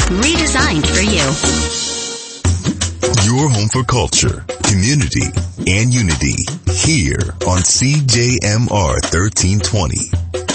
redesigned for you. Your home for culture, community, and unity here on CJMR 1320.